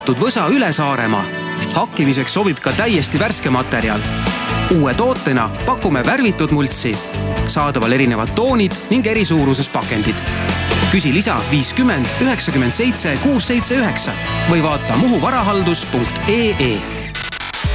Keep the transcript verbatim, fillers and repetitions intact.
Võsa üle Saaremaa. Hakkimiseks sobib ka täiesti värske materjal. Uue tootena pakume värvitud multsi. Saadaval erinevad toonid ning eri suuruses pakendid. Küsi lisa viiskümmend üheksakümmend seitse kuus seitse üheksa või vaata muhu varahaldus punkt ee